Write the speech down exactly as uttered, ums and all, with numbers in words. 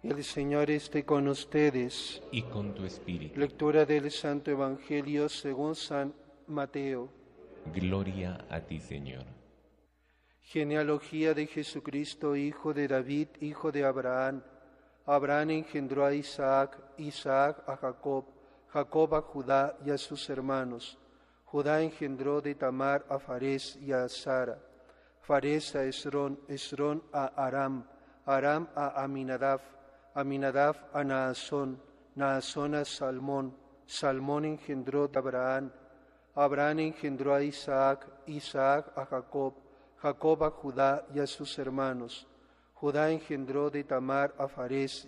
El Señor esté con ustedes. Y con tu espíritu. Lectura del Santo Evangelio según San Mateo. Gloria a ti, Señor. Genealogía de Jesucristo, hijo de David, hijo de Abraham. Abraham engendró a Isaac, Isaac a Jacob, Jacob a Judá y a sus hermanos. Judá engendró de Tamar a Farés y a Sara. Farés a Esrón, Esrón a Aram, Aram a Aminadab, Aminadab a Naasón, Naasón a Salmón, Salmón engendró de Abraham, Abraham engendró a Isaac, Isaac a Jacob, Jacob a Judá y a sus hermanos. Judá engendró de Tamar a Farés